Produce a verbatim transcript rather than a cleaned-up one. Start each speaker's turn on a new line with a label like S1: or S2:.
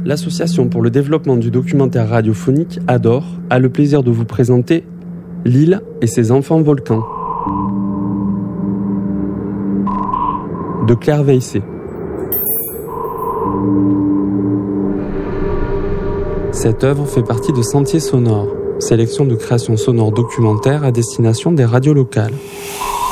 S1: L'association pour le développement du documentaire radiophonique Adore a le plaisir de vous présenter L'île et ses enfants volcans de Claire Weissé. Cette œuvre fait partie de Sentiers sonores, sélection de créations sonores documentaires à destination des radios locales.